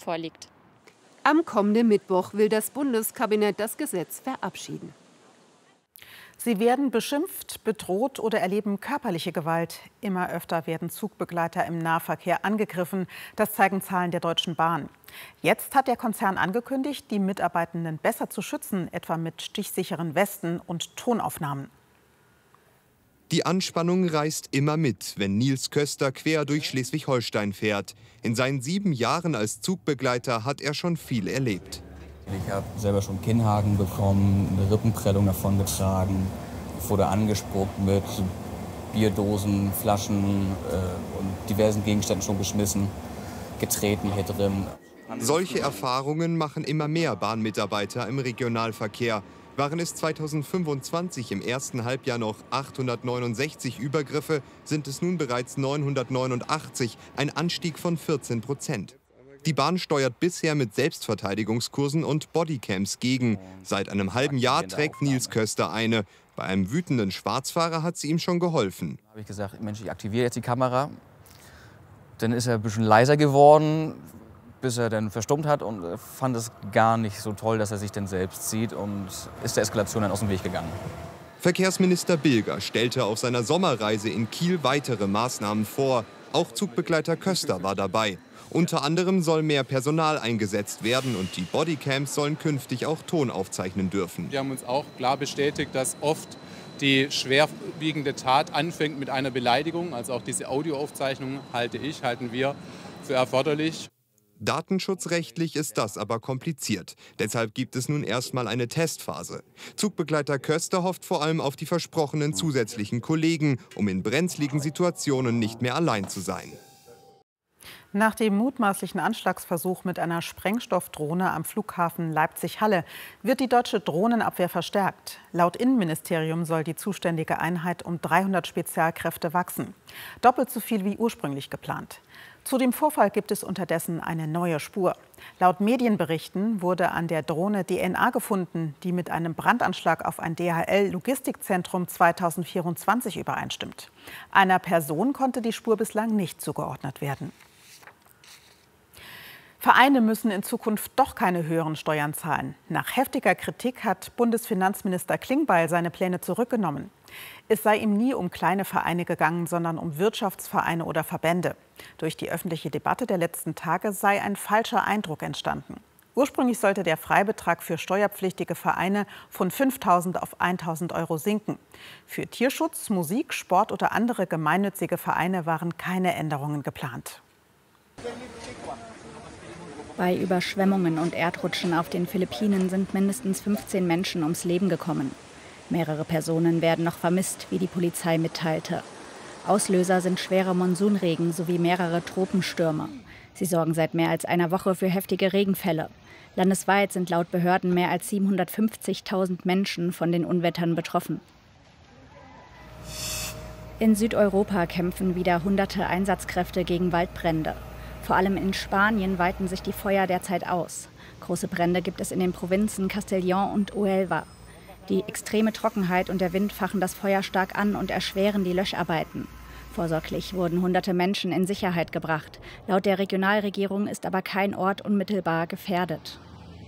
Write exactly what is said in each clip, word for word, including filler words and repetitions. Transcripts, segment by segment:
vorliegt. Am kommenden Mittwoch will das Bundeskabinett das Gesetz verabschieden. Sie werden beschimpft, bedroht oder erleben körperliche Gewalt. Immer öfter werden Zugbegleiter im Nahverkehr angegriffen. Das zeigen Zahlen der Deutschen Bahn. Jetzt hat der Konzern angekündigt, die Mitarbeitenden besser zu schützen, etwa mit stichsicheren Westen und Tonaufnahmen. Die Anspannung reißt immer mit, wenn Nils Köster quer durch Schleswig-Holstein fährt. In seinen sieben Jahren als Zugbegleiter hat er schon viel erlebt. Ich habe selber schon Kinnhaken bekommen, eine Rippenprellung davongetragen, wurde angespuckt mit Bierdosen, Flaschen äh, und diversen Gegenständen schon geschmissen, getreten hier drin. Solche Erfahrungen machen immer mehr Bahnmitarbeiter im Regionalverkehr. Waren es zweitausendfünfundzwanzig im ersten Halbjahr noch achthundertneunundsechzig Übergriffe, sind es nun bereits neunhundertneunundachtzig, ein Anstieg von vierzehn Prozent. Die Bahn steuert bisher mit Selbstverteidigungskursen und Bodycams gegen. Seit einem halben Jahr trägt Nils Köster eine. Bei einem wütenden Schwarzfahrer hat sie ihm schon geholfen. Da habe ich gesagt, Mensch, ich aktiviere jetzt die Kamera. Dann ist er ein bisschen leiser geworden, bis er dann verstummt hat und fand es gar nicht so toll, dass er sich dann selbst sieht und ist der Eskalation dann aus dem Weg gegangen. Verkehrsminister Bilger stellte auf seiner Sommerreise in Kiel weitere Maßnahmen vor. Auch Zugbegleiter Köster war dabei. Unter anderem soll mehr Personal eingesetzt werden und die Bodycams sollen künftig auch Ton aufzeichnen dürfen. Wir haben uns auch klar bestätigt, dass oft die schwerwiegende Tat anfängt mit einer Beleidigung. Also auch diese Audioaufzeichnung halte ich, halten wir für erforderlich. Datenschutzrechtlich ist das aber kompliziert. Deshalb gibt es nun erstmal eine Testphase. Zugbegleiter Köster hofft vor allem auf die versprochenen zusätzlichen Kollegen, um in brenzligen Situationen nicht mehr allein zu sein. Nach dem mutmaßlichen Anschlagsversuch mit einer Sprengstoffdrohne am Flughafen Leipzig-Halle wird die deutsche Drohnenabwehr verstärkt. Laut Innenministerium soll die zuständige Einheit um dreihundert Spezialkräfte wachsen. Doppelt so viel wie ursprünglich geplant. Zu dem Vorfall gibt es unterdessen eine neue Spur. Laut Medienberichten wurde an der Drohne D N A gefunden, die mit einem Brandanschlag auf ein D H L-Logistikzentrum zweitausendvierundzwanzig übereinstimmt. Einer Person konnte die Spur bislang nicht zugeordnet werden. Vereine müssen in Zukunft doch keine höheren Steuern zahlen. Nach heftiger Kritik hat Bundesfinanzminister Klingbeil seine Pläne zurückgenommen. Es sei ihm nie um kleine Vereine gegangen, sondern um Wirtschaftsvereine oder Verbände. Durch die öffentliche Debatte der letzten Tage sei ein falscher Eindruck entstanden. Ursprünglich sollte der Freibetrag für steuerpflichtige Vereine von fünftausend auf eintausend Euro sinken. Für Tierschutz, Musik, Sport oder andere gemeinnützige Vereine waren keine Änderungen geplant. Bei Überschwemmungen und Erdrutschen auf den Philippinen sind mindestens fünfzehn Menschen ums Leben gekommen. Mehrere Personen werden noch vermisst, wie die Polizei mitteilte. Auslöser sind schwerer Monsunregen sowie mehrere Tropenstürme. Sie sorgen seit mehr als einer Woche für heftige Regenfälle. Landesweit sind laut Behörden mehr als siebenhundertfünfzigtausend Menschen von den Unwettern betroffen. In Südeuropa kämpfen wieder hunderte Einsatzkräfte gegen Waldbrände. Vor allem in Spanien weiten sich die Feuer derzeit aus. Große Brände gibt es in den Provinzen Castellón und Huelva. Die extreme Trockenheit und der Wind fachen das Feuer stark an und erschweren die Löscharbeiten. Vorsorglich wurden hunderte Menschen in Sicherheit gebracht. Laut der Regionalregierung ist aber kein Ort unmittelbar gefährdet.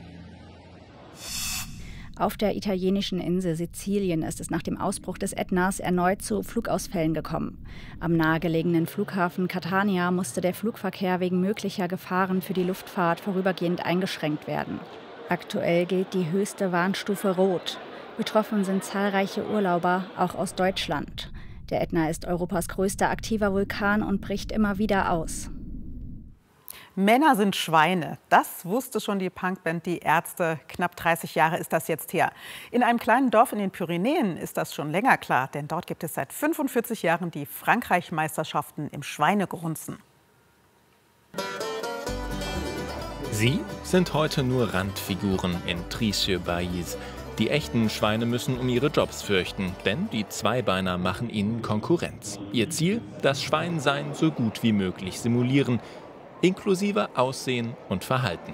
Auf der italienischen Insel Sizilien ist es nach dem Ausbruch des Ätnas erneut zu Flugausfällen gekommen. Am nahegelegenen Flughafen Catania musste der Flugverkehr wegen möglicher Gefahren für die Luftfahrt vorübergehend eingeschränkt werden. Aktuell gilt die höchste Warnstufe Rot. Betroffen sind zahlreiche Urlauber, auch aus Deutschland. Der Ätna ist Europas größter aktiver Vulkan und bricht immer wieder aus. Männer sind Schweine. Das wusste schon die Punkband Die Ärzte. Knapp dreißig Jahre ist das jetzt her. In einem kleinen Dorf in den Pyrenäen ist das schon länger klar, denn dort gibt es seit fünfundvierzig Jahren die Frankreich-Meisterschaften im Schweinegrunzen. Sie sind heute nur Randfiguren in Trie-sur-Baïse. Die echten Schweine müssen um ihre Jobs fürchten, denn die Zweibeiner machen ihnen Konkurrenz. Ihr Ziel? Das Schweinsein so gut wie möglich simulieren, inklusive Aussehen und Verhalten.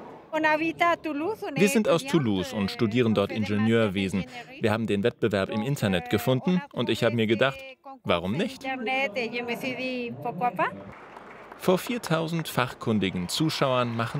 Wir sind aus Toulouse und studieren dort Ingenieurwesen. Wir haben den Wettbewerb im Internet gefunden und ich habe mir gedacht, warum nicht? Vor viertausend fachkundigen Zuschauern machen